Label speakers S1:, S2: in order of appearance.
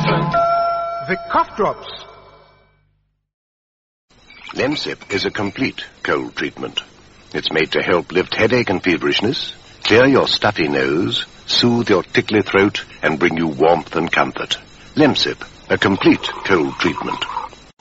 S1: Introducing the cough drops.
S2: Lemsip is a complete cold treatment. It's made to help lift headache and feverishness, clear your stuffy nose, soothe your tickly throat, and bring you warmth and comfort. Lemsip, a complete cold treatment.